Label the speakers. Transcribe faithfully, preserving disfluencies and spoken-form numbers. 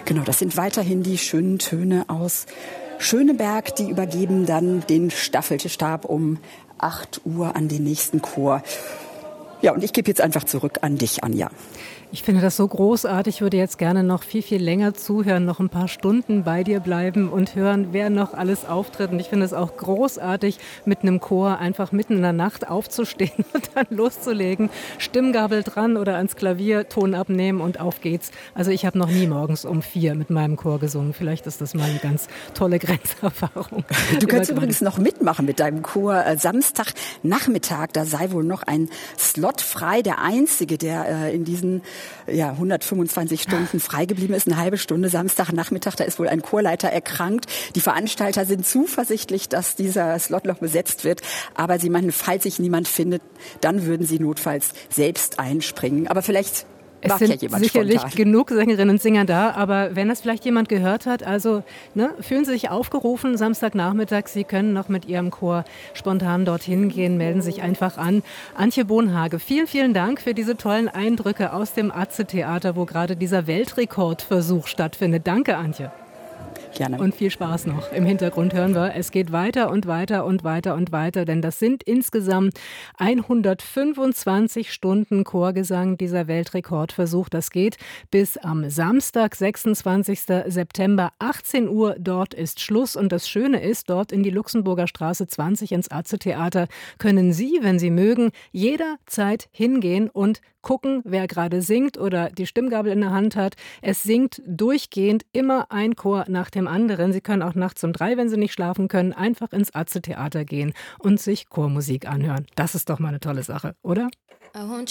Speaker 1: Genau, das sind weiterhin die schönen Töne aus Schöneberg. Die übergeben dann den Staffelstab um acht Uhr an den nächsten Chor. Ja, und ich gebe jetzt einfach zurück an dich, Anja.
Speaker 2: Ich finde das so großartig. Ich würde jetzt gerne noch viel, viel länger zuhören, noch ein paar Stunden bei dir bleiben und hören, wer noch alles auftritt. Und ich finde es auch großartig, mit einem Chor einfach mitten in der Nacht aufzustehen und dann loszulegen. Stimmgabel dran oder ans Klavier, Ton abnehmen und auf geht's. Also ich habe noch nie morgens um vier mit meinem Chor gesungen. Vielleicht ist das mal eine ganz tolle Grenzerfahrung.
Speaker 1: Du kannst übrigens noch mitmachen mit deinem Chor. Äh, Samstagnachmittag, da sei wohl noch ein Slot frei. Der einzige, der äh, in diesen ja, hundertfünfundzwanzig Stunden frei geblieben ist, eine halbe Stunde Samstagnachmittag. Da ist wohl ein Chorleiter erkrankt. Die Veranstalter sind zuversichtlich, dass dieser Slot noch besetzt wird. Aber sie meinen, falls sich niemand findet, dann würden sie notfalls selbst einspringen. Aber vielleicht
Speaker 2: Es
Speaker 1: mag
Speaker 2: sind
Speaker 1: ja jemand
Speaker 2: sicherlich
Speaker 1: spontan.
Speaker 2: genug Sängerinnen und Sänger da, aber wenn das vielleicht jemand gehört hat, also ne, fühlen Sie sich aufgerufen, Samstagnachmittag, Sie können noch mit Ihrem Chor spontan dorthin gehen, melden sich einfach an. Antje Bonhage, vielen, vielen Dank für diese tollen Eindrücke aus dem Atze-Theater, wo gerade dieser Weltrekordversuch stattfindet. Danke, Antje.
Speaker 1: Gerne.
Speaker 2: Und viel Spaß noch. Im Hintergrund hören wir, es geht weiter und weiter und weiter und weiter, denn das sind insgesamt hundertfünfundzwanzig Stunden Chorgesang, dieser Weltrekordversuch. Das geht bis am Samstag, sechsundzwanzigsten September, achtzehn Uhr. Dort ist Schluss. Und das Schöne ist, dort in die Luxemburger Straße zwanzig ins Atze-Theater können Sie, wenn Sie mögen, jederzeit hingehen und gucken, wer gerade singt oder die Stimmgabel in der Hand hat. Es singt durchgehend immer ein Chor nach dem anderen. Sie können auch nachts um drei, wenn Sie nicht schlafen können, einfach ins Atze-Theater gehen und sich Chormusik anhören. Das ist doch mal eine tolle Sache, oder?